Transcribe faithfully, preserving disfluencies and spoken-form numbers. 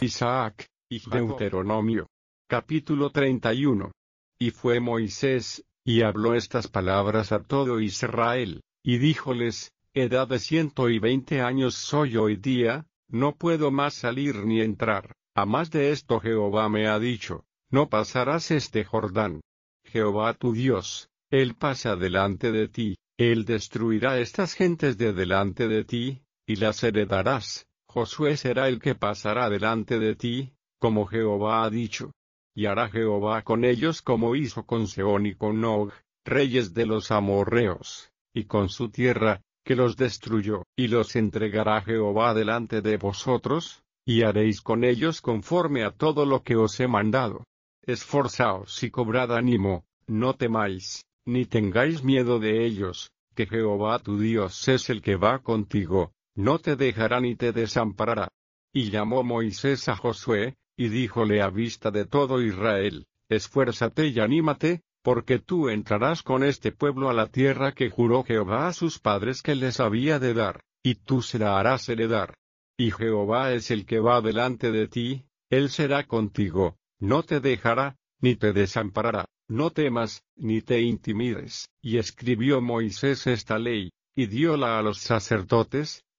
Isaac, y Deuteronomio. Capítulo treinta y uno. Y fue Moisés, y habló estas palabras a todo Israel, y díjoles: Edad de ciento y veinte años soy hoy día, no puedo más salir ni entrar. A más de esto Jehová me ha dicho: no pasarás este Jordán. Jehová tu Dios, Él pasa delante de ti, Él destruirá estas gentes de delante de ti, y las heredarás. Josué será el que pasará delante de ti, como Jehová ha dicho. Y hará Jehová con ellos como hizo con Sehón y con Og, reyes de los amorreos, y con su tierra, que los destruyó, y los entregará Jehová delante de vosotros, y haréis con ellos conforme a todo lo que os he mandado. Esforzaos y cobrad ánimo, no temáis, ni tengáis miedo de ellos, que Jehová tu Dios es el que va contigo, no te dejará ni te desamparará. Y llamó Moisés a Josué, y díjole a vista de todo Israel: esfuérzate y anímate, porque tú entrarás con este pueblo a la tierra que juró Jehová a sus padres que les había de dar, y tú se la harás heredar. Y Jehová es el que va delante de ti, Él será contigo, no te dejará, ni te desamparará, no temas, ni te intimides. Y escribió Moisés esta ley, y dióla a los sacerdotes,